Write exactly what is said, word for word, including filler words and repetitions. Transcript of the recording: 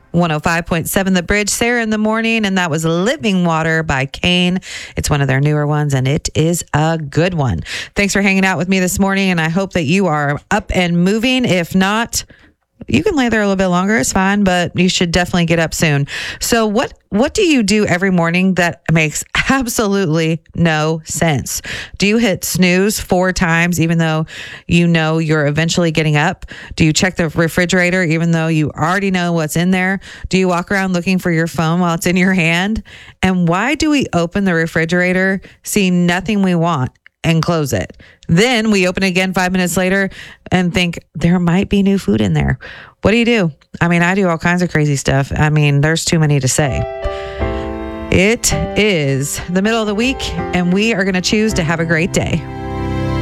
one oh five point seven The Bridge, Sarah in the Morning, and that was Living Water by Kane. It's one of their newer ones, and it is a good one. Thanks for hanging out with me this morning, and I hope that you are up and moving. If not, you can lay there a little bit longer. It's fine, but you should definitely get up soon. So what what do you do every morning that makes absolutely no sense? Do you hit snooze four times even though you know you're eventually getting up? Do you check the refrigerator even though you already know what's in there? Do you walk around looking for your phone while it's in your hand? And why do we open the refrigerator, see nothing we want, and close it? Then we open it again five minutes later and think there might be new food in there. What do you do? I mean, I do all kinds of crazy stuff. I mean, there's too many to say. It is the middle of the week, and we are going to choose to have a great day.